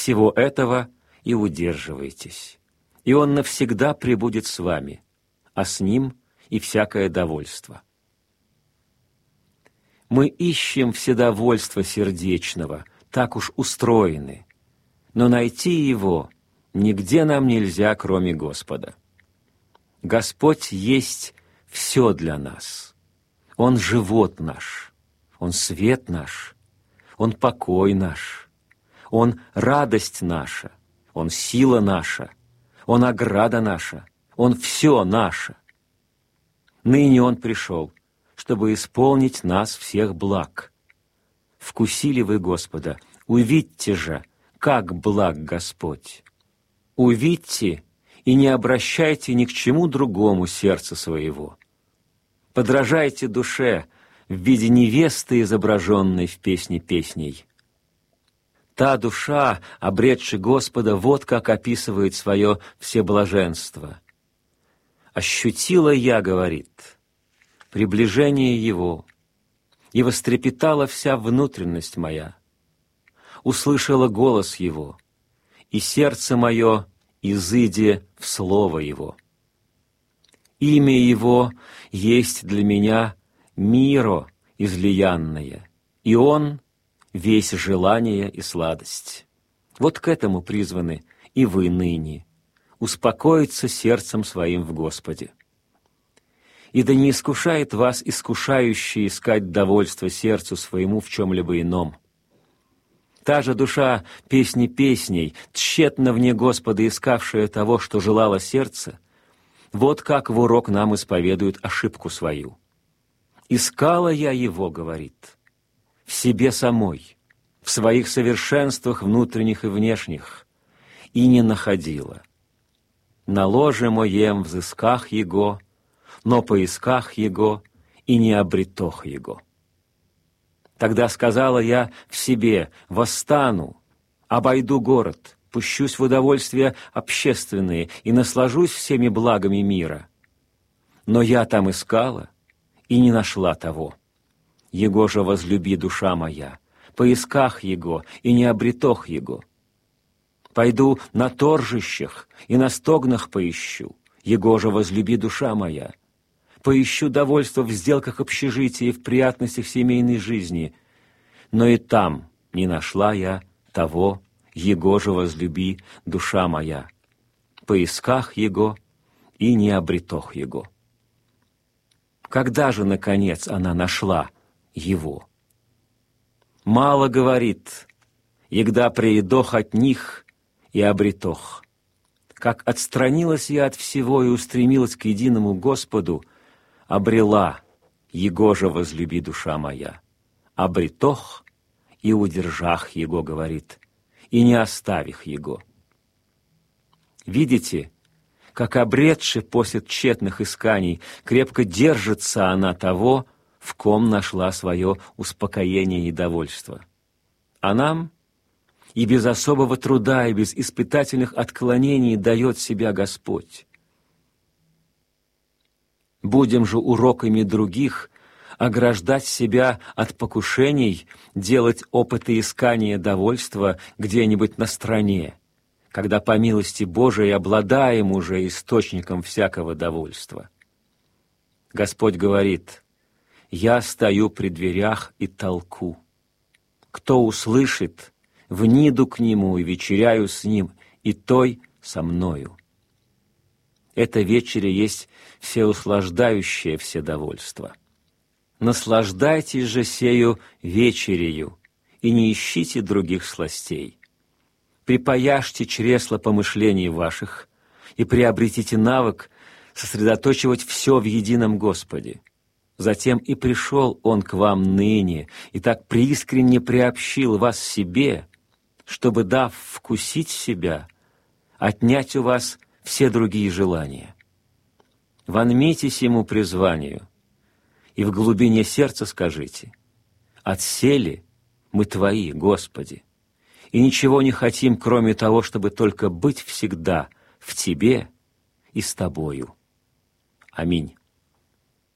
всего этого и удерживайтесь. И Он навсегда пребудет с вами, а с Ним и всякое довольство. Мы ищем вседовольства сердечного, так уж устроены, но найти его нигде нам нельзя, кроме Господа. Господь есть все для нас. Он живот наш, Он свет наш, Он покой наш, Он радость наша, Он сила наша, Он ограда наша, Он все наше. Ныне Он пришел, чтобы исполнить нас всех благ. Вкусили вы Господа, увидьте же, как благ Господь. Увидьте и не обращайте ни к чему другому сердца своего. Подражайте душе в виде невесты, изображенной в песне песней. Та душа, обретши Господа, вот как описывает свое всеблаженство. «Ощутила я, — говорит, — приближение Его, и вострепетала вся внутренность моя. Услышала голос Его, и сердце мое изыди в слово Его. Имя Его есть для меня миро излиянное, и Он весь желание и сладость. Вот к этому призваны и вы ныне, успокоиться сердцем своим в Господе. И да не искушает вас искушающий искать довольство сердцу своему в чем-либо ином. Та же душа песни песней, тщетно вне Господа искавшая того, что желало сердце, вот как в урок нам исповедует ошибку свою. «Искала я Его, — говорит, — в себе самой, в своих совершенствах внутренних и внешних, и не находила. На ложе моем взысках Его, но поисках Его и не обретох Его. Тогда сказала я в себе: восстану, обойду город, пущусь в удовольствия общественные и наслажусь всеми благами мира. Но я там искала и не нашла того. Его же возлюби, душа моя, поисках Его и не обретох Его. Пойду на торжищах и на стогнах поищу, Его же возлюби, душа моя. Поищу довольство в сделках общежития и в приятностях семейной жизни, но и там не нашла я того, Его же возлюби, душа моя, поисках Его и не обретох Его. Когда же, наконец, она нашла Его? Мало, говорит, егда приедох от них и обретох. Как отстранилась я от всего и устремилась к единому Господу, обрела Его же возлюби, душа моя, обретох и удержах Его, говорит, и не оставих Его. Видите, как обретши после тщетных исканий, крепко держится она того, в ком нашла свое успокоение и довольство. А нам и без особого труда, и без испытательных отклонений дает себя Господь. Будем же уроками других ограждать себя от покушений, делать опыты искания довольства где-нибудь на стороне, когда по милости Божией обладаем уже источником всякого довольства. Господь говорит: «Я стою при дверях и толку. Кто услышит, вниду к Нему и вечеряю с Ним, и той со мною». Эта вечеря есть всеуслаждающее вседовольство. Наслаждайтесь же сею вечерею и не ищите других сластей. Припаяшьте чресла помышлений ваших и приобретите навык сосредоточивать все в едином Господе. Затем и пришел Он к вам ныне, и так преискренне приобщил вас себе, чтобы, дав вкусить себя, отнять у вас все другие желания. Вонмитесь Ему призванию, и в глубине сердца скажите: «Отсели мы Твои, Господи, и ничего не хотим, кроме того, чтобы только быть всегда в Тебе и с Тобою». Аминь.